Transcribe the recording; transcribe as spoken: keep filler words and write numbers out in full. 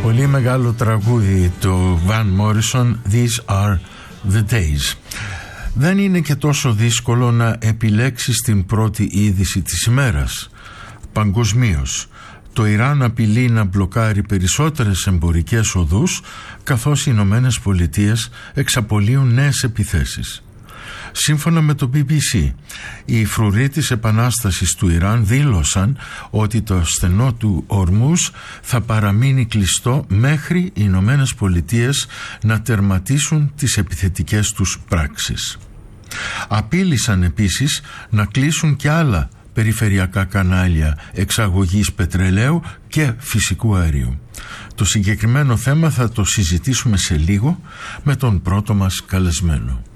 Πολύ μεγάλο τραγούδι του Van Morrison, These Are The Days. Δεν είναι και τόσο δύσκολο να επιλέξεις την πρώτη είδηση της ημέρας. Παγκοσμίως, το Ιράν απειλεί να μπλοκάρει περισσότερες εμπορικές οδούς, καθώς οι Ηνωμένες Πολιτείες εξαπολύουν νέες επιθέσεις. Σύμφωνα με το μπι μπι σι, οι φρουροί της επανάστασης του Ιράν δήλωσαν ότι το στενό του Ορμούζ θα παραμείνει κλειστό μέχρι οι Ηνωμένες Πολιτείες να τερματίσουν τις επιθετικές τους πράξεις. Απείλησαν επίσης να κλείσουν και άλλα περιφερειακά κανάλια εξαγωγής πετρελαίου και φυσικού αερίου. Το συγκεκριμένο θέμα θα το συζητήσουμε σε λίγο με τον πρώτο μας καλεσμένο.